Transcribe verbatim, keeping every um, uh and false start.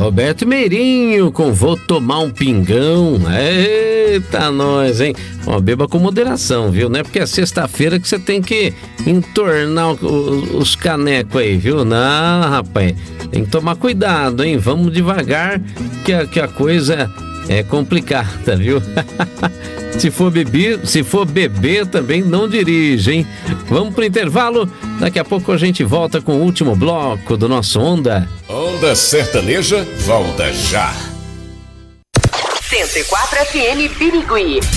Roberto Meirinho com Vou Tomar um Pingão. Eita, nós, hein? Ó, beba com moderação, viu? Não é porque é sexta-feira que você tem que entornar o, o, os canecos aí, viu? Não, rapaz, tem que tomar cuidado, hein? Vamos devagar que a, que a coisa é complicada, viu? Se for beber, se for beber também não dirige, hein? Vamos pro intervalo, daqui a pouco a gente volta com o último bloco do nosso Onda. Onda Sertaneja volta já. cento e quatro F M Birigui.